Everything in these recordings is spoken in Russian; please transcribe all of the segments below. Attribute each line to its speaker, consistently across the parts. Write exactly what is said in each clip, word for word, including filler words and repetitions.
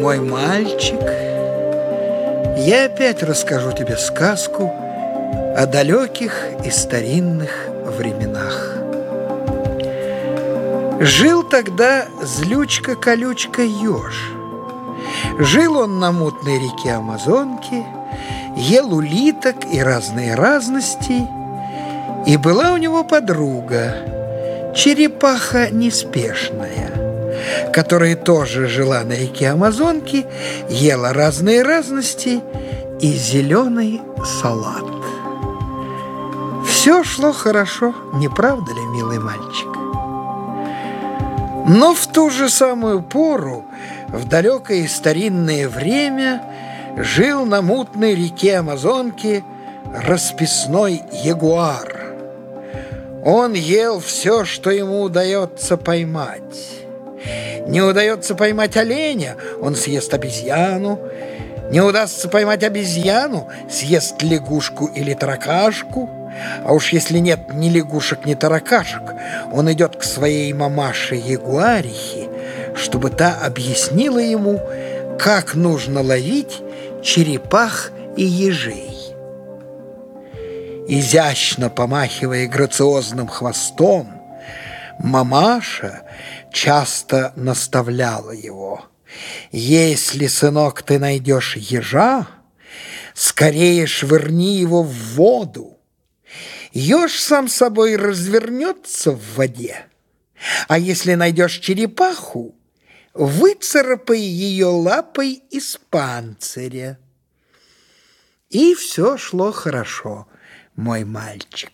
Speaker 1: Мой мальчик, я опять расскажу тебе сказку о далеких и старинных временах. Жил тогда злючка-колючка-еж. Жил он на мутной реке Амазонки, ел улиток и разные разности, и была у него подруга, черепаха неспешная, которая тоже жила на реке Амазонки, ела разные разности и зеленый салат. Все шло хорошо, не правда ли, милый мальчик? Но в ту же самую пору, в далекое и старинное время, жил на мутной реке Амазонки расписной ягуар. Он ел все, что ему удается поймать. Не удается поймать оленя, он съест обезьяну. Не удастся поймать обезьяну, съест лягушку или таракашку. А уж если нет ни лягушек, ни таракашек, он идет к своей мамаше-ягуарихе, чтобы та объяснила ему, как нужно ловить черепах и ежей. Изящно помахивая грациозным хвостом, мамаша часто наставляла его: «Если, сынок, ты найдешь ежа, скорее швырни его в воду. Еж сам собой развернется в воде, а если найдешь черепаху, выцарапай ее лапой из панциря». И все шло хорошо, мой мальчик.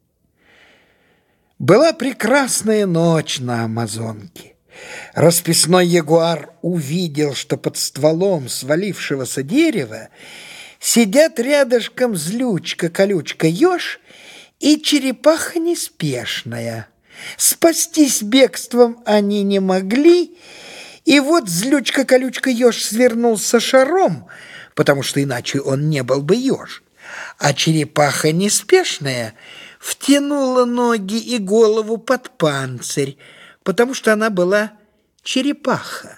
Speaker 1: Была прекрасная ночь на Амазонке. Расписной ягуар увидел, что под стволом свалившегося дерева сидят рядышком злючка-колючка-еж и черепаха неспешная. Спастись бегством они не могли, и вот злючка-колючка-еж свернулся шаром, потому что иначе он не был бы еж, а черепаха неспешная втянула ноги и голову под панцирь, потому что она была черепаха.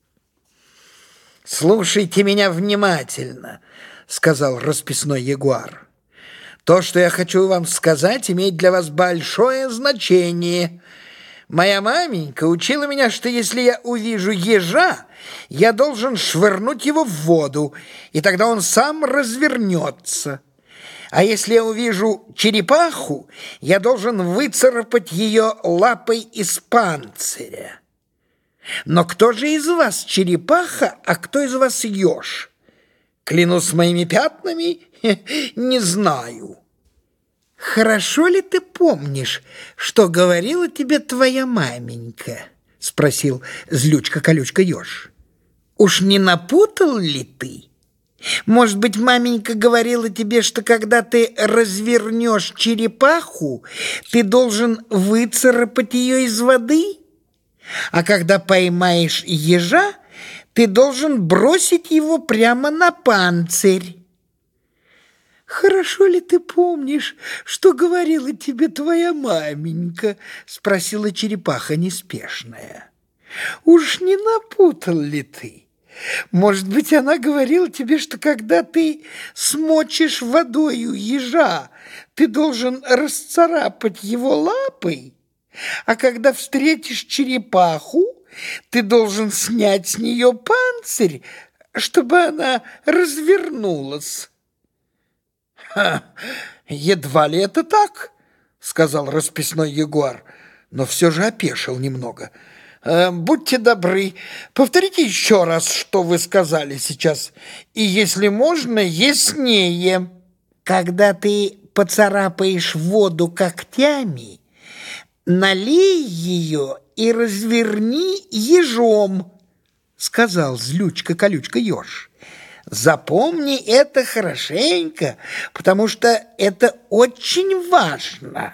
Speaker 1: «Слушайте меня внимательно», — сказал расписной ягуар. «То, что я хочу вам сказать, имеет для вас большое значение. Моя маменька учила меня, что если я увижу ежа, я должен швырнуть его в воду, и тогда он сам развернется. А если я увижу черепаху, я должен выцарапать ее лапой из панциря. Но кто же из вас черепаха, а кто из вас еж? Клянусь моими пятнами, не знаю». «Хорошо ли ты помнишь, что говорила тебе твоя маменька?» — спросил злючка-колючка-еж. «Уж не напутал ли ты? Может быть, маменька говорила тебе, что когда ты развернешь черепаху, ты должен выцарапать ее из воды? А когда поймаешь ежа, ты должен бросить его прямо на панцирь. «Хорошо ли ты помнишь, что говорила тебе твоя маменька?» — спросила черепаха неспешная. «Уж не напутал ли ты? Может быть, она говорила тебе, что когда ты смочишь водою ежа, ты должен расцарапать его лапой, а когда встретишь черепаху, ты должен снять с нее панцирь, чтобы она развернулась?» «Ха, едва ли это так», — сказал расписной ягуар, но все же опешил немного. «Э, «Будьте добры, повторите еще раз, что вы сказали сейчас, и, если можно, яснее». «Когда ты поцарапаешь воду когтями, налей ее и разверни ежом», — сказал злючка-колючка-еж. «Запомни это хорошенько, потому что это очень важно».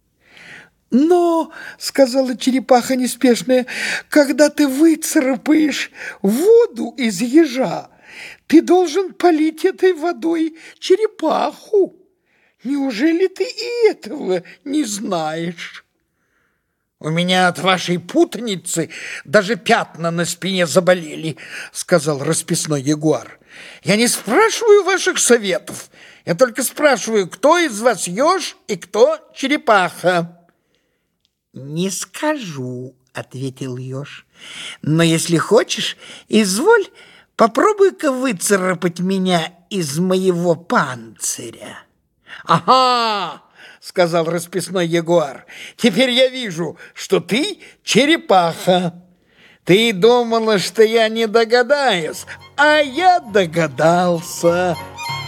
Speaker 1: «Но, — сказала черепаха неспешная, — когда ты выцарапаешь воду из ежа, ты должен полить этой водой черепаху. Неужели ты и этого не знаешь?» У меня от вашей путаницы даже пятна на спине заболели, сказал расписной ягуар. Я не спрашиваю ваших советов. Я только спрашиваю, кто из вас еж и кто черепаха. Не скажу, ответил еж. Но если хочешь, изволь, попробуй-ка выцарапать меня из моего панциря. Ага, сказал расписной ягуар. Теперь я вижу, что ты черепаха. Ты думала, что я не догадаюсь, а я догадался.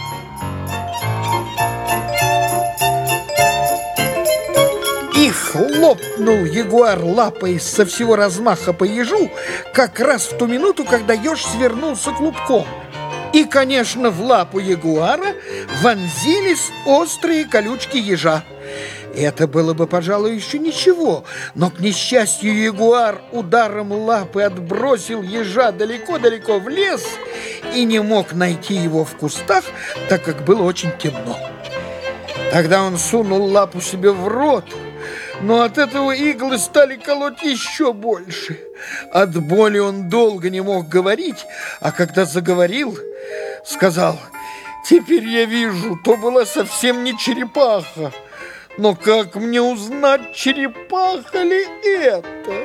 Speaker 1: И хлопнул ягуар лапой со всего размаха по ежу, как раз в ту минуту, когда еж свернулся клубком. И, конечно, в лапу ягуара вонзились острые колючки ежа. Это было бы, пожалуй, еще ничего, но, к несчастью, ягуар ударом лапы отбросил ежа далеко-далеко в лес и не мог найти его в кустах, так как было очень темно. Тогда он сунул лапу себе в рот, но от этого иглы стали колоть еще больше. От боли он долго не мог говорить, а когда заговорил, сказал: «Теперь я вижу, то была совсем не черепаха. Но как мне узнать, черепаха ли это?»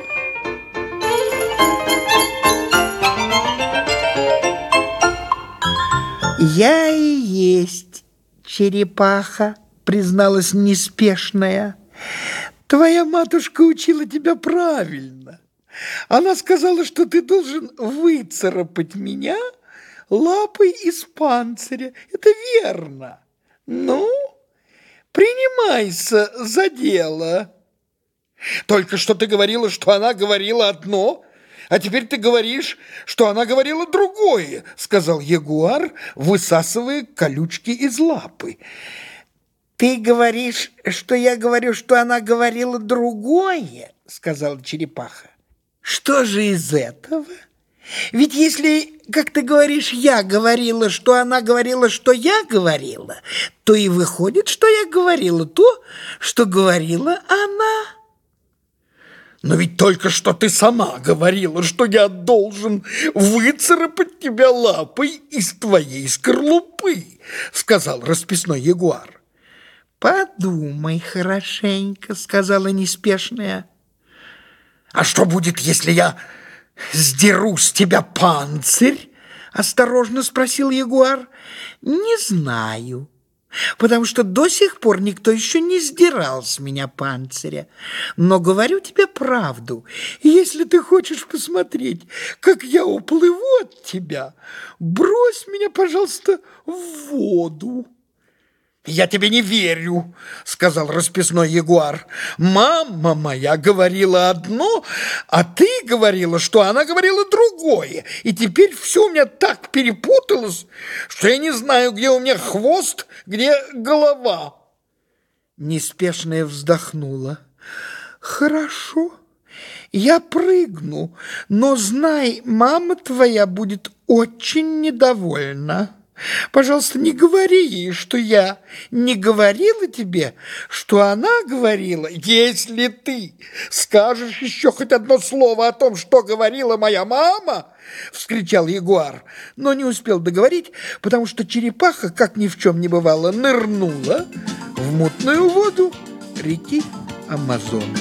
Speaker 1: «Я и есть черепаха», призналась неспешная. «Твоя матушка учила тебя правильно. Она сказала, что ты должен выцарапать меня лапой из панциря. Это верно. Ну, принимайся за дело». «Только что ты говорила, что она говорила одно, а теперь ты говоришь, что она говорила другое», сказал ягуар, высасывая колючки из лапы. «Ты говоришь, что я говорю, что она говорила другое», сказала черепаха. «Что же из этого? Ведь если, как ты говоришь, я говорила, что она говорила, что я говорила, то и выходит, что я говорила то, что говорила она». «Но ведь только что ты сама говорила, что я должен выцарапать тебя лапой из твоей скорлупы», сказал расписной ягуар. «Подумай хорошенько», сказала неспешная. «А что будет, если я сдеру с тебя панцирь?» осторожно спросил ягуар. «Не знаю, потому что до сих пор никто еще не сдирал с меня панциря. Но говорю тебе правду, если ты хочешь посмотреть, как я уплыву от тебя, брось меня, пожалуйста, в воду». «Я тебе не верю», — сказал расписной ягуар. «Мама моя говорила одно, а ты говорила, что она говорила другое. И теперь все у меня так перепуталось, что я не знаю, где у меня хвост, где голова». Неспешная вздохнула. «Хорошо, я прыгну, но знай, мама твоя будет очень недовольна. Пожалуйста, не говори ей, что я не говорила тебе, что она говорила. Если ты скажешь еще хоть одно слово о том, что говорила моя мама, — вскричал ягуар, но не успел договорить, потому что черепаха, как ни в чем не бывало, нырнула в мутную воду реки Амазонки.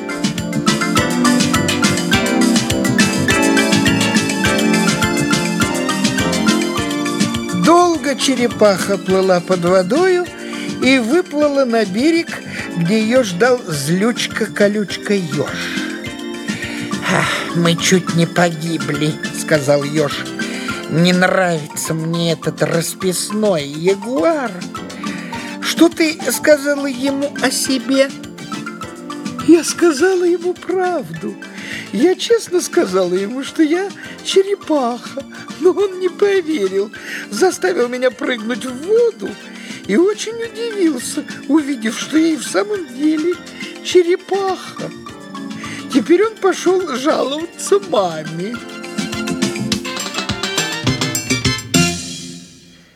Speaker 1: Долго черепаха плыла под водою и выплыла на берег, где ее ждал злючка-колючка еж. «Мы чуть не погибли», — сказал еж. «Не нравится мне этот расписной ягуар. Что ты сказала ему о себе?» «Я сказала ему правду. Я честно сказала ему, что я черепаха, но он не поверил, заставил меня прыгнуть в воду и очень удивился, увидев, что я и в самом деле черепаха. Теперь он пошел жаловаться маме».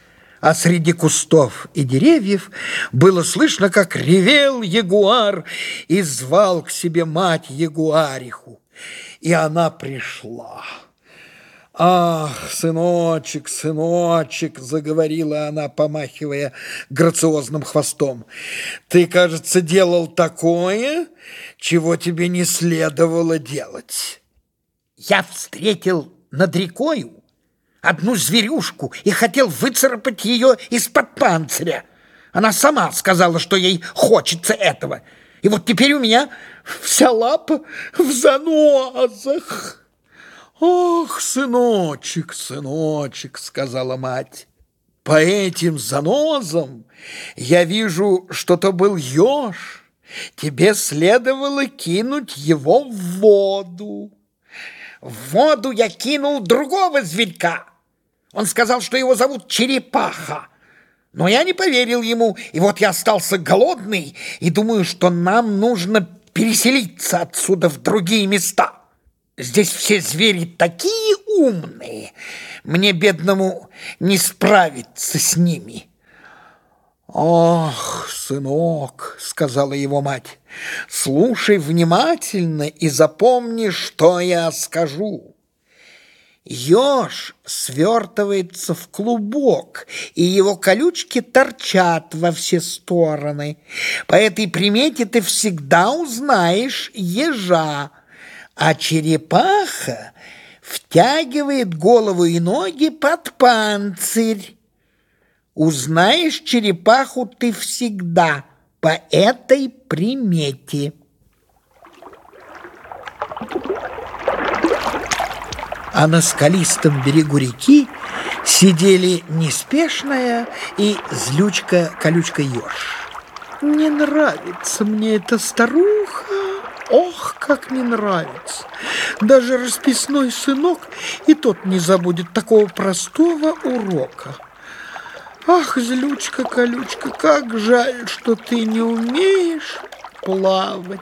Speaker 1: А среди кустов и деревьев было слышно, как ревел ягуар и звал к себе мать ягуариху. И она пришла. «Ах, сыночек, сыночек!» — заговорила она, помахивая грациозным хвостом. «Ты, кажется, делал такое, чего тебе не следовало делать». «Я встретил над рекою одну зверюшку и хотел выцарапать ее из-под панциря. Она сама сказала, что ей хочется этого. И вот теперь у меня вся лапа в занозах». «Ох, сыночек, сыночек!» — сказала мать. «По этим занозам я вижу, что то был еж. Тебе следовало кинуть его в воду». «В воду я кинул другого зверька. Он сказал, что его зовут Черепаха. Но я не поверил ему, и вот я остался голодный и думаю, что нам нужно переселиться отсюда в другие места. Здесь все звери такие умные, мне, бедному, не справиться с ними». «Ох, сынок!» — сказала его мать. «Слушай внимательно и запомни, что я скажу. Еж свертывается в клубок, и его колючки торчат во все стороны. По этой примете ты всегда узнаешь ежа. А черепаха втягивает голову и ноги под панцирь. Узнаешь черепаху ты всегда по этой примете». А на скалистом берегу реки сидели Неспешная и Злючка-колючка-еж. «Не нравится мне эта старуха. Ох, как не нравится! Даже расписной сынок и тот не забудет такого простого урока. Ах, Злючка-колючка, как жаль, что ты не умеешь плавать.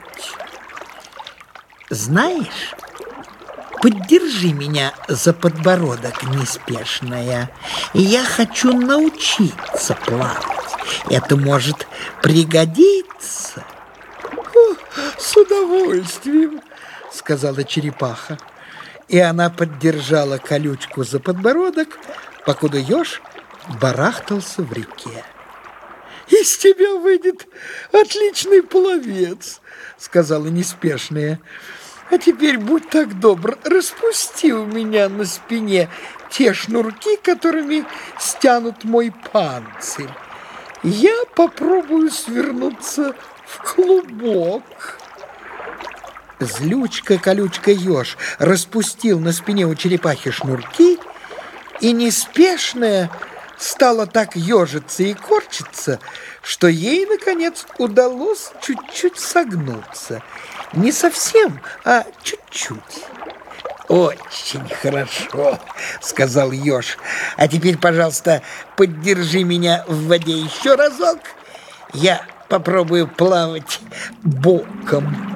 Speaker 1: Знаешь, поддержи меня за подбородок, Неспешная. Я хочу научиться плавать. Это может пригодиться». «С удовольствием», — сказала черепаха. И она поддержала колючку за подбородок, покуда еж барахтался в реке. «Из тебя выйдет отличный пловец», — сказала Неспешная. «А теперь будь так добр, распусти у меня на спине те шнурки, которыми стянут мой панцирь. Я попробую свернуться в клубок». Злючка-колючка-еж распустил на спине у черепахи шнурки, и Неспешная стала так ежиться и корчиться, что ей, наконец, удалось чуть-чуть согнуться. Не совсем, а чуть-чуть. «Очень хорошо», — сказал еж. «А теперь, пожалуйста, поддержи меня в воде еще разок. Я попробую плавать боком».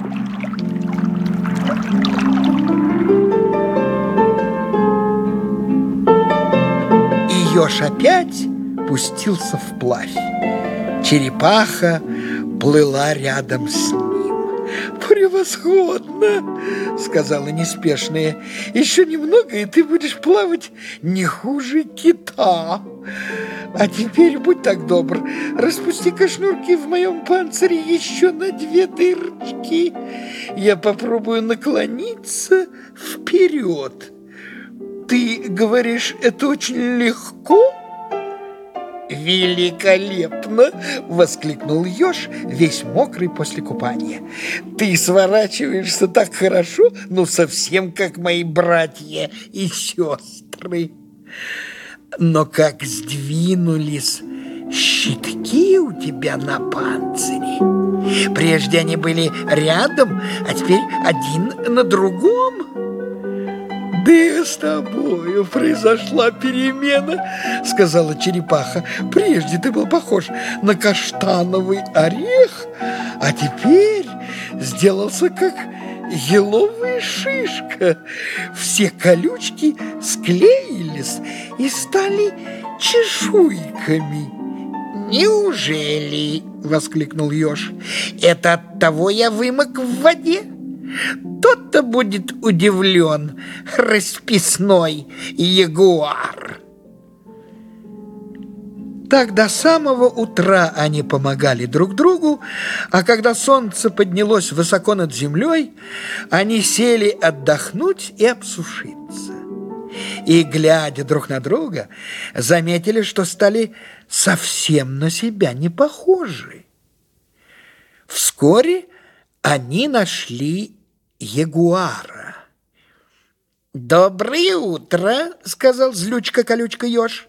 Speaker 1: И еж опять пустился вплавь. Черепаха плыла рядом с ним. «Превосходно!» — сказала Неспешная. «Еще немного, и ты будешь плавать не хуже кита. А теперь будь так добр, распусти-ка шнурки в моем панцире еще на две дырочки. Я попробую наклониться вперед. Ты говоришь, это очень легко?» «Великолепно!» — воскликнул еж, весь мокрый после купания. «Ты сворачиваешься так хорошо, ну совсем как мои братья и сестры. Но как сдвинулись щитки у тебя на панцире! Прежде они были рядом, а теперь один на другом». «Да и с тобою произошла перемена», — сказала черепаха. «Прежде ты был похож на каштановый орех, а теперь сделался как еловая шишка. Все колючки склеились и стали чешуйками.
Speaker 2: «Неужели?» — воскликнул еж. «Это от того я вымок в воде? Тот-то будет удивлен, расписной ягуар».
Speaker 1: Так до самого утра они помогали друг другу, а когда солнце поднялось высоко над землей, они сели отдохнуть и обсушиться. И, глядя друг на друга, заметили, что стали совсем на себя не похожи. Вскоре они нашли ягуара.
Speaker 2: «Доброе утро», — сказал злючка-колючка-еж.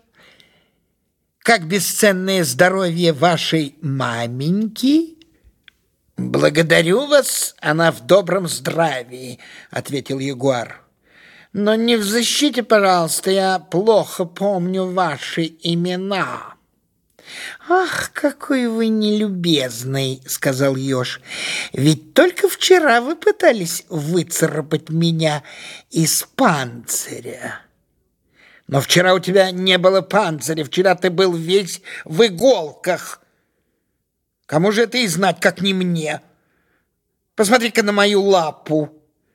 Speaker 2: «Как бесценное здоровье вашей маменьки?» «Благодарю вас, она в добром здравии», — ответил ягуар. «Но не взыщите, пожалуйста, я плохо помню ваши имена». «Ах, какой вы нелюбезный», — сказал еж. «Ведь только вчера вы пытались выцарапать меня из панциря». «Но вчера у тебя не было панциря, вчера ты был весь в иголках. Кому же это и знать, как не мне? Посмотри-ка на мою лапу».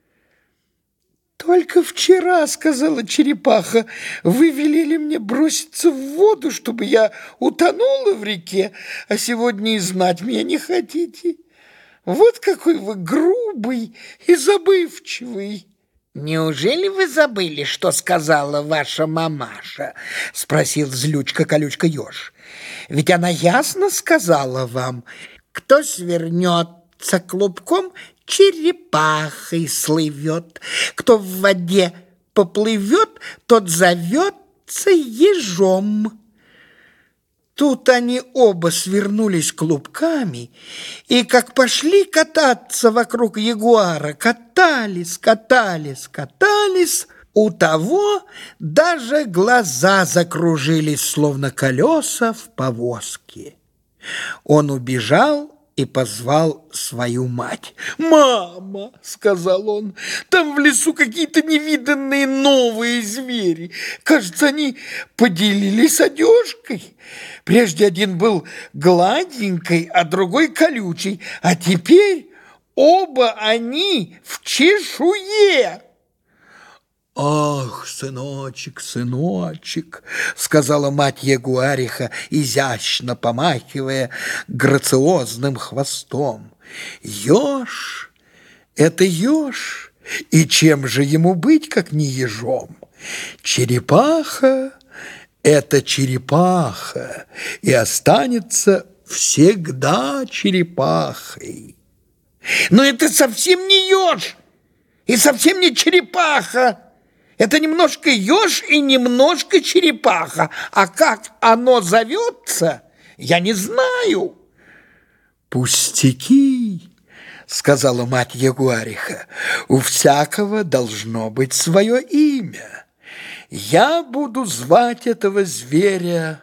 Speaker 1: «Только вчера, — сказала черепаха, — вы велели мне броситься в воду, чтобы я утонула в реке, а сегодня и знать меня не хотите. Вот какой вы грубый и забывчивый».
Speaker 2: «Неужели вы забыли, что сказала ваша мамаша?» — спросил злючка-колючка-еж. «Ведь она ясно сказала вам, кто свернется клубком, черепахой слывет, кто в воде поплывет, тот зовется ежом».
Speaker 1: Тут они оба свернулись клубками и, как пошли кататься вокруг ягуара, катались, катались, катались, у того даже глаза закружились, словно колеса в повозке. Он убежал и позвал свою мать. «Мама, — сказал он, — там в лесу какие-то невиданные новые звери. Кажется, они поделились одежкой. Прежде один был гладенький, а другой колючий, а теперь оба они в чешуе». «Ах, сыночек, сыночек, — сказала мать ягуариха, изящно помахивая грациозным хвостом, — еж — это еж, и чем же ему быть, как не ежом? Черепаха — это черепаха, и останется всегда черепахой».
Speaker 2: «Но это совсем не еж и совсем не черепаха. Это немножко еж и немножко черепаха. А как оно зовется, я не знаю».
Speaker 1: «Пустяки, — сказала мать ягуариха, — у всякого должно быть свое имя. Я буду звать этого зверя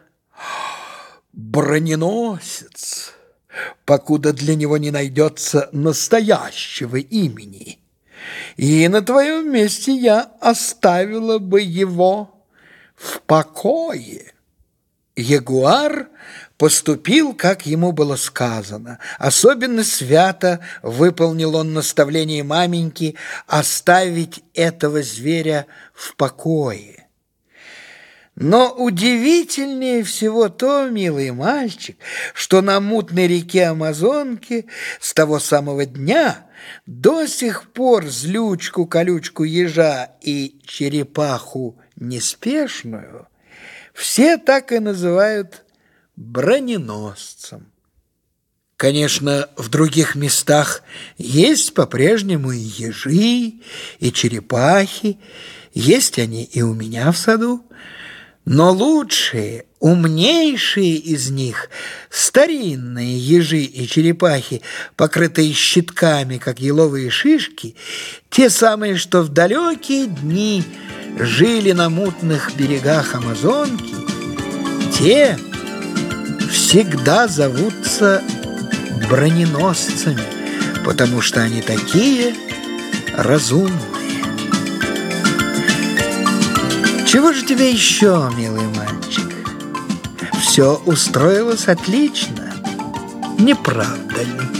Speaker 1: Броненосец, покуда для него не найдется настоящего имени. И на твоем месте я оставила бы его в покое». Ягуар поступил, как ему было сказано. Особенно свято выполнил он наставление маменьки оставить этого зверя в покое. Но удивительнее всего то, милый мальчик, что на мутной реке Амазонки с того самого дня до сих пор злючку-колючку ежа и черепаху неспешную все так и называют броненосцем. Конечно, в других местах есть по-прежнему и ежи, и черепахи, есть они и у меня в саду, но лучшие, умнейшие из них, старинные ежи и черепахи, покрытые щитками, как еловые шишки, те самые, что в далекие дни жили на мутных берегах Амазонки, те всегда зовутся броненосцами, потому что они такие разумные. Чего же тебе еще, милый мальчик? все устроилось отлично. Не правда ли?